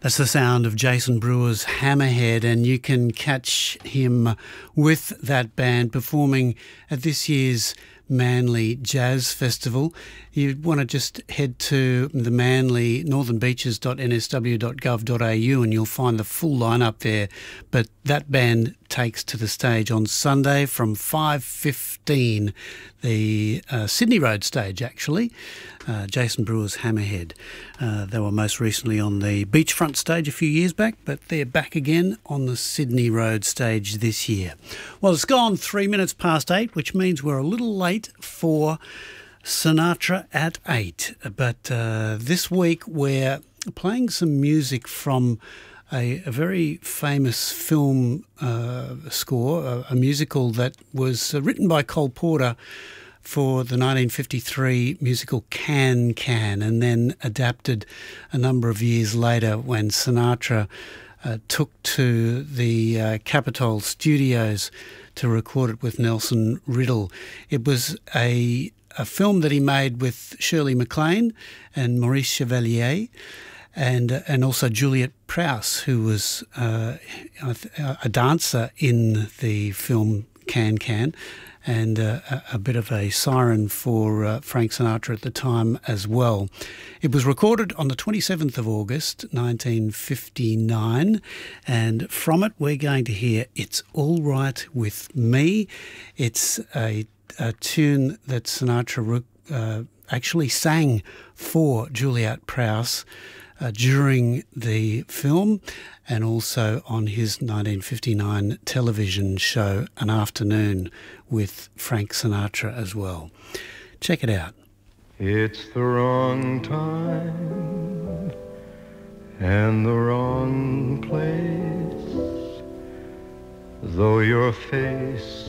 That's the sound of Jason Brewer's Hammerhead, and you can catch him with that band performing at this year's Manly Jazz Festival. You want to just head to the Manly northernbeaches.nsw.gov.au and you'll find the full lineup there. But that band takes to the stage on Sunday from 5:15, the Sydney Road stage actually, Jason Brewer's Hammerhead. They were most recently on the beachfront stage a few years back, but they're back again on the Sydney Road stage this year. Well, it's gone 3 minutes past 8, which means we're a little late for Sinatra at 8. But this week we're playing some music from a very famous film score, a musical that was written by Cole Porter for the 1953 musical Can Can, and then adapted a number of years later when Sinatra took to the Capitol Studios to record it with Nelson Riddle. It was a film that he made with Shirley MacLaine and Maurice Chevalier, and also Juliet Prowse, who was a dancer in the film Can Can, and a bit of a siren for Frank Sinatra at the time as well. It was recorded on the 27th of August 1959, and from it we're going to hear It's All Right With Me. It's a tune that Sinatra actually sang for Juliet Prowse during the film, and also on his 1959 television show An Afternoon with Frank Sinatra as well. Check it out. It's the wrong time and the wrong place, though your face